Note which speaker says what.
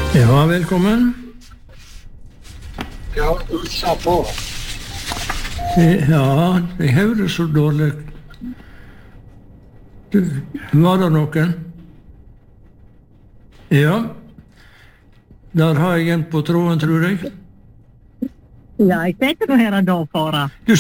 Speaker 1: Ja, velkommen.
Speaker 2: Ja, utsa på.
Speaker 1: Ja, jeg hører så dårlig. Var det noen? Ja. Der har jeg en på tråden, tror jeg.
Speaker 3: Ja, jeg tenkte å høre da, fara.